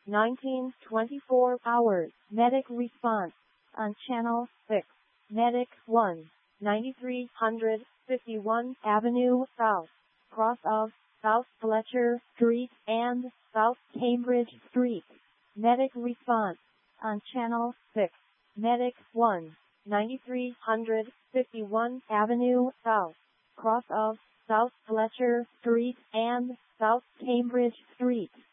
1924 hours. Medic response on Channel 6. Medic 1, 9351 Avenue South, cross of South Fletcher Street and South Cambridge Street. Medic response on Channel 6. Medic 1, 9351 Avenue South, cross of South Fletcher Street and South Cambridge Street.